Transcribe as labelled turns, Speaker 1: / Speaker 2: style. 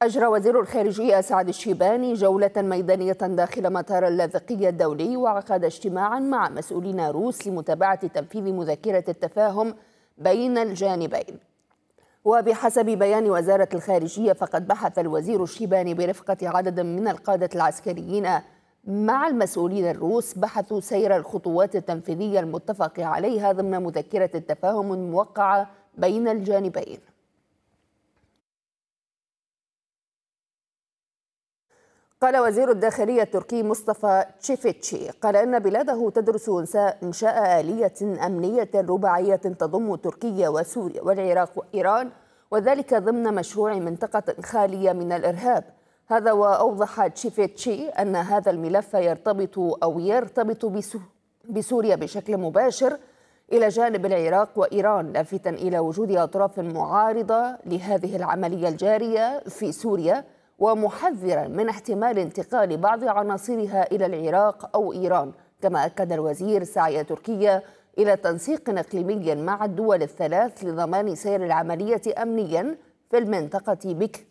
Speaker 1: أجرى وزير الخارجية سعد الشيباني جولة ميدانية داخل مطار اللاذقية الدولي، وعقد اجتماعا مع مسؤولين روس لمتابعة تنفيذ مذكرة التفاهم بين الجانبين. وبحسب بيان وزارة الخارجية، فقد بحث الوزير الشيباني برفقة عدد من القادة العسكريين مع المسؤولين الروس بحثوا سير الخطوات التنفيذية المتفق عليها ضمن مذكرة التفاهم الموقعة بين الجانبين. قال وزير الداخلية التركي مصطفى تشيفتشي إن بلاده تدرس إنشاء آلية أمنية رباعية تضم تركيا وسوريا والعراق وإيران، وذلك ضمن مشروع منطقة خالية من الإرهاب. هذا وأوضح تشيفتشي أن هذا الملف يرتبط بسوريا بشكل مباشر إلى جانب العراق وإيران، لافتاً إلى وجود أطراف معارضة لهذه العملية الجارية في سوريا، ومحذرا من احتمال انتقال بعض عناصرها إلى العراق أو إيران. كما أكد الوزير سعي تركيا إلى تنسيق إقليمي مع الدول الثلاث لضمان سير العملية أمنيا في المنطقة